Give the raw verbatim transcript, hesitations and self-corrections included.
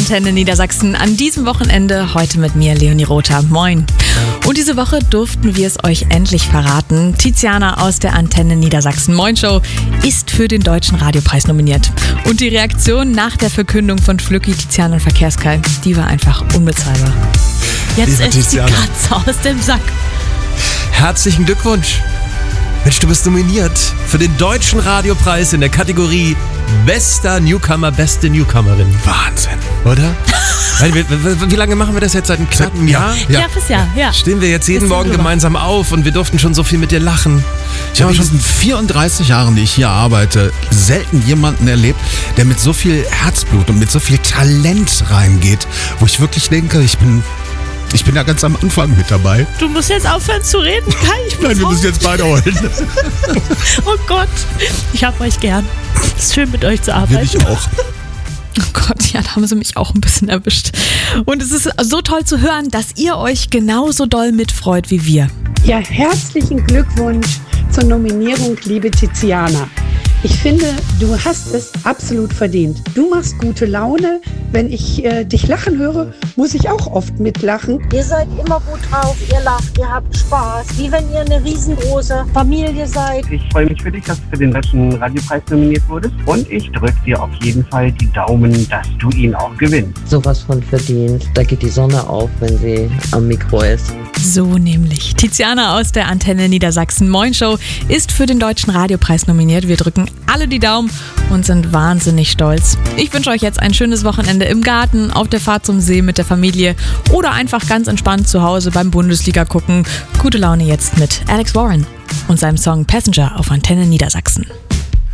Antenne Niedersachsen an diesem Wochenende. Heute mit mir, Leonie Rother. Moin. Und diese Woche durften wir es euch endlich verraten. Tiziana aus der Antenne Niedersachsen Moin Show ist für den Deutschen Radiopreis nominiert. Und die Reaktion nach der Verkündung von Flücki, Tiziana und Verkehrskai, die war einfach unbezahlbar. Jetzt ist die Katze aus dem Sack. Herzlichen Glückwunsch. Mensch, du bist nominiert für den Deutschen Radiopreis in der Kategorie Bester Newcomer, beste Newcomerin. Wahnsinn. Oder? Wie lange machen wir das jetzt? Seit einem knappen Jahr? Ja, fürs Jahr, ja. Stehen wir jetzt jeden Morgen gemeinsam auf und wir durften schon so viel mit dir lachen. Ich habe schon in vierunddreißig Jahren, die ich hier arbeite, selten jemanden erlebt, der mit so viel Herzblut und mit so viel Talent reingeht, wo ich wirklich denke, ich bin... Ich bin da ganz am Anfang mit dabei. Du musst jetzt aufhören zu reden, Kai. Ich muss Nein, wir müssen jetzt beide heulen. Oh Gott, ich hab euch gern. Es ist schön, mit euch zu arbeiten. Will ich auch. Oh Gott, ja, da haben sie mich auch ein bisschen erwischt. Und es ist so toll zu hören, dass ihr euch genauso doll mitfreut wie wir. Ja, herzlichen Glückwunsch zur Nominierung, liebe Tiziana. Ich finde, du hast es absolut verdient. Du machst gute Laune. Wenn ich äh, dich lachen höre, muss ich auch oft mitlachen. Ihr seid immer gut drauf, ihr lacht, ihr habt Spaß. Wie wenn ihr eine riesengroße Familie seid. Ich freue mich für dich, dass du für den Deutschen Radiopreis nominiert wurdest. Und ich drücke dir auf jeden Fall die Daumen, dass du ihn auch gewinnst. Sowas von verdient. Da geht die Sonne auf, wenn sie am Mikro ist. So nämlich. Tiziana aus der Antenne Niedersachsen Moin Show ist für den Deutschen Radiopreis nominiert. Wir drücken alle die Daumen und sind wahnsinnig stolz. Ich wünsche euch jetzt ein schönes Wochenende im Garten, auf der Fahrt zum See mit der Familie oder einfach ganz entspannt zu Hause beim Bundesliga gucken. Gute Laune jetzt mit Alex Warren und seinem Song Passenger auf Antenne Niedersachsen.